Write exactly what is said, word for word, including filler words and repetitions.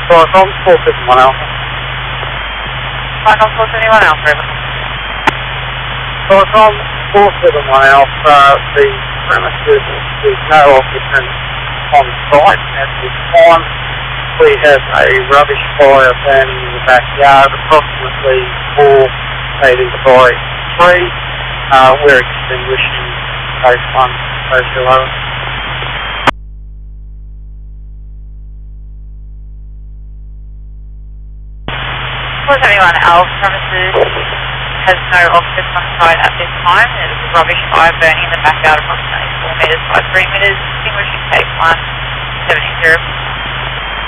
Sorry, from four seven one Alpha. Final four seventy-one Alpha, over. Sorry, from four seven one Alpha, the premises is no occupant on site at this time. We have a rubbish fire burning in the backyard, approximately four metres by three. Uh, we're extinguishing base one, base below. four seventy-one Alpha premises has no occupants on site at this time. There's a rubbish fire burning in the backyard approximately four metres by three metres. Extinguishing case one seventy.